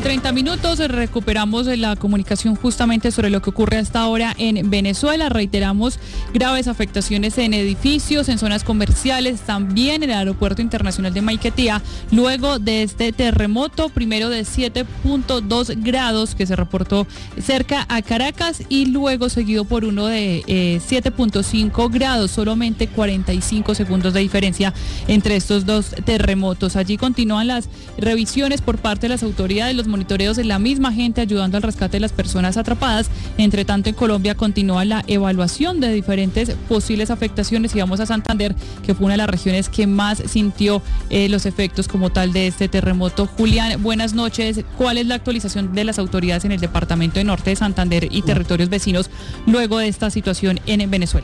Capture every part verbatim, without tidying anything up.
y treinta minutos, recuperamos la comunicación justamente sobre lo que ocurre hasta ahora en Venezuela. Reiteramos graves afectaciones en edificios, en zonas comerciales, también en el aeropuerto internacional de Maiquetía, luego de este terremoto, primero de siete punto dos grados que se reportó cerca a Caracas y luego seguido por uno de eh, siete punto cinco grados, solamente cuarenta y cinco segundos de diferencia entre estos dos terremotos. Allí continúan las revisiones por parte de las autoridades, los monitoreos de la misma gente ayudando al rescate de las personas atrapadas. Entre tanto, en Colombia continúa la evaluación de diferentes posibles afectaciones y vamos a Santander, que fue una de las regiones que más sintió eh, los efectos como tal de este terremoto. Julián, buenas noches. ¿Cuál es la actualización de las autoridades en el departamento de Norte de Santander y territorios vecinos luego de esta situación en Venezuela?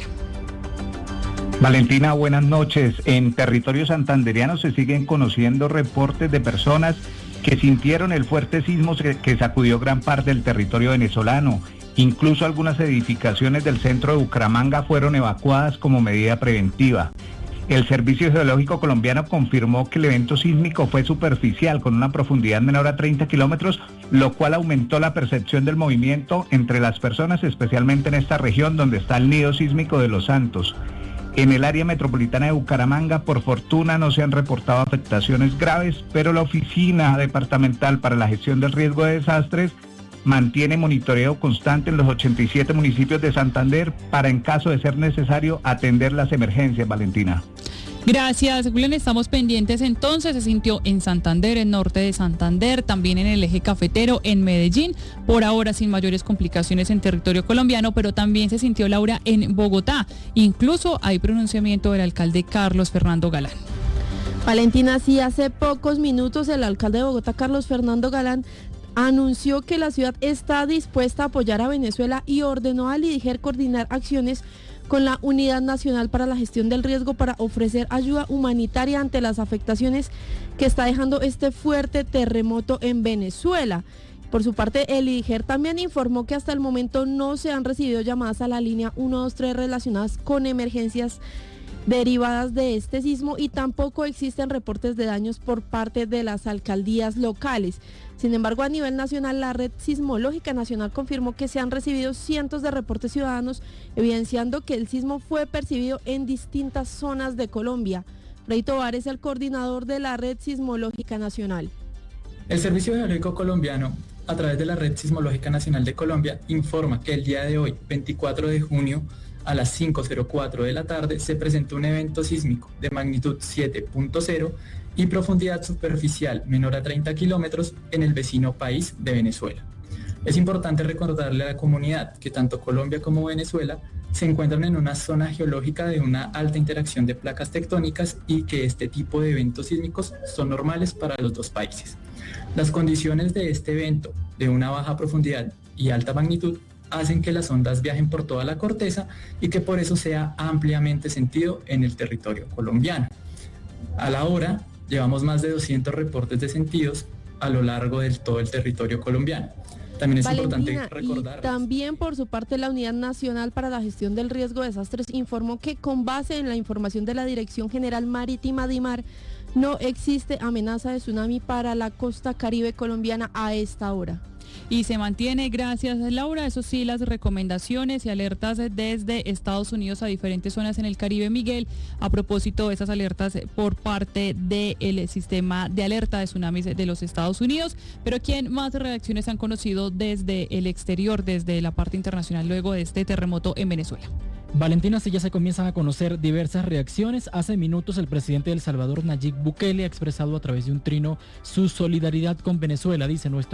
Valentina, buenas noches. En territorio santandereano se siguen conociendo reportes de personas que sintieron el fuerte sismo que sacudió gran parte del territorio venezolano. Incluso algunas edificaciones del centro de Bucaramanga fueron evacuadas como medida preventiva. El Servicio Geológico Colombiano confirmó que el evento sísmico fue superficial, con una profundidad menor a treinta kilómetros, lo cual aumentó la percepción del movimiento entre las personas, especialmente en esta región donde está el nido sísmico de Los Santos. En el área metropolitana de Bucaramanga, por fortuna, no se han reportado afectaciones graves, pero la Oficina Departamental para la Gestión del Riesgo de Desastres mantiene monitoreo constante en los ochenta y siete municipios de Santander para, en caso de ser necesario, atender las emergencias, Valentina. Gracias, Julián. Estamos pendientes entonces. Se sintió en Santander, en norte de Santander, también en el eje cafetero, en Medellín, por ahora sin mayores complicaciones en territorio colombiano, pero también se sintió, Laura, en Bogotá. Incluso hay pronunciamiento del alcalde Carlos Fernando Galán. Valentina, sí, hace pocos minutos el alcalde de Bogotá, Carlos Fernando Galán, anunció que la ciudad está dispuesta a apoyar a Venezuela y ordenó al IDIGER coordinar acciones con la Unidad Nacional para la Gestión del Riesgo para ofrecer ayuda humanitaria ante las afectaciones que está dejando este fuerte terremoto en Venezuela. Por su parte, el IDIGER también informó que hasta el momento no se han recibido llamadas a la línea uno dos tres relacionadas con emergencias derivadas de este sismo y tampoco existen reportes de daños por parte de las alcaldías locales. Sin embargo, a nivel nacional, la Red Sismológica Nacional confirmó que se han recibido cientos de reportes ciudadanos, evidenciando que el sismo fue percibido en distintas zonas de Colombia. Freddy Tovar es el coordinador de la Red Sismológica Nacional. El Servicio Geológico Colombiano, a través de la Red Sismológica Nacional de Colombia, informa que el día de hoy, veinticuatro de junio, a las cinco cero cuatro de la tarde, se presentó un evento sísmico de magnitud siete punto cero y profundidad superficial menor a treinta kilómetros en el vecino país de Venezuela. Es importante recordarle a la comunidad que tanto Colombia como Venezuela se encuentran en una zona geológica de una alta interacción de placas tectónicas y que este tipo de eventos sísmicos son normales para los dos países. Las condiciones de este evento, de una baja profundidad y alta magnitud, hacen que las ondas viajen por toda la corteza y que por eso sea ampliamente sentido en el territorio colombiano. A la hora, llevamos más de doscientos reportes de sentidos a lo largo de todo el territorio colombiano. También es Valentina, importante recordar. También por su parte la Unidad Nacional para la Gestión del Riesgo de Desastres informó que con base en la información de la Dirección General Marítima DIMAR no existe amenaza de tsunami para la costa caribe colombiana a esta hora. Y se mantiene, gracias Laura, eso sí, las recomendaciones y alertas desde Estados Unidos a diferentes zonas en el Caribe, Miguel, a propósito de esas alertas por parte del sistema de alerta de tsunamis de los Estados Unidos. Pero ¿quién más reacciones han conocido desde el exterior, desde la parte internacional, luego de este terremoto en Venezuela? Valentina, sí, ya se comienzan a conocer diversas reacciones. Hace minutos el presidente de El Salvador, Nayib Bukele, ha expresado a través de un trino su solidaridad con Venezuela. Dice: nuestro